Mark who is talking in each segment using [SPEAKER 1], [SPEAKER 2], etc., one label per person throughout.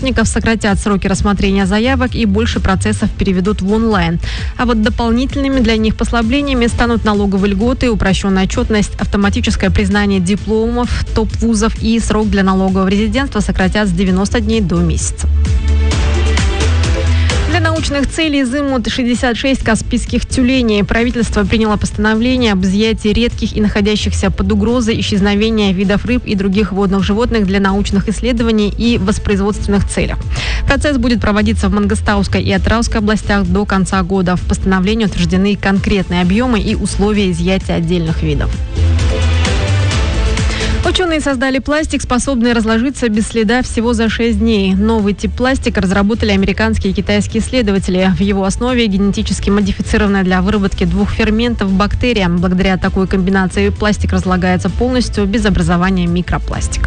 [SPEAKER 1] работников сократят сроки рассмотрения заявок и больше процессов переведут в онлайн. А вот дополнительными для них послаблениями станут налоговые льготы, упрощенная отчетность, автоматическое признание дипломов топ-вузов и срок для налогового резидентства сократят с 90 дней до месяца. Для научных целей изымут 66 каспийских тюленей. Правительство приняло постановление об изъятии редких и находящихся под угрозой исчезновения видов рыб и других водных животных для научных исследований и воспроизводственных целях. Процесс будет проводиться в Мангостауской и Атырауской областях до конца года. В постановлении утверждены конкретные объемы и условия изъятия отдельных видов. Ученые создали пластик, способный разложиться без следа всего за 6 дней. Новый тип пластика разработали американские и китайские исследователи. В его основе генетически модифицированная для выработки 2 ферментов бактерия. Благодаря такой комбинации пластик разлагается полностью без образования микропластика.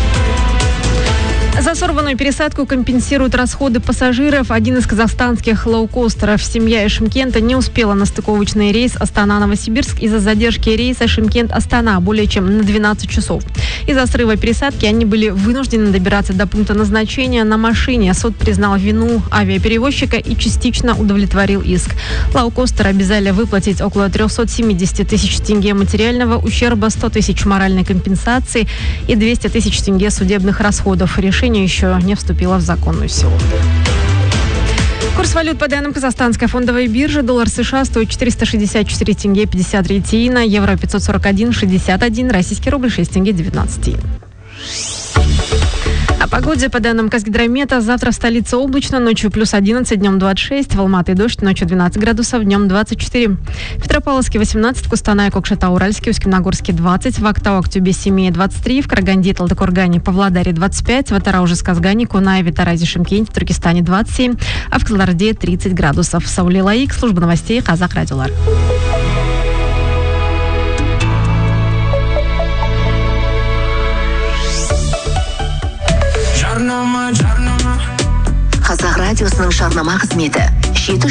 [SPEAKER 1] За сорванную пересадку компенсируют расходы пассажиров. Один из казахстанских лоукостеров, семья из Шымкента, не успела на стыковочный рейс Астана-Новосибирск из-за задержки рейса Шымкент-Астана более чем на 12 часов. Из-за срыва пересадки они были вынуждены добираться до пункта назначения на машине. Суд признал вину авиаперевозчика и частично удовлетворил иск. Лоукостер обязали выплатить около 370 тысяч тенге материального ущерба, 100 тысяч моральной компенсации и 200 тысяч тенге судебных расходов. Решение еще не вступило в законную силу. Курс валют по данным Казахстанской фондовой биржи. Доллар США стоит 464 тенге 53 тиына, евро 541,61, российский рубль 6 тенге 19 тиын. О погоде по данным Казгидромета. Завтра в столице облачно, ночью плюс 11, днем 26. В Алматы дождь, ночью 12 градусов, днем 24. В Петропавловске 18, Кустанай, Кокшетау-Уральске, Усть-Каменогорске 20, в Актау, Актюбе, Семее 23, в Караганде, Талдыкургане, Павлодаре 25, в Атырау, Сказгане, Кунаеве, Таразе, Шымкенте, в Туркестане 27, а в Кызылорде 30 градусов. Сауле Лаик, служба новостей Казах Радиолар.
[SPEAKER 2] Казах радиосының жарнама қызметі.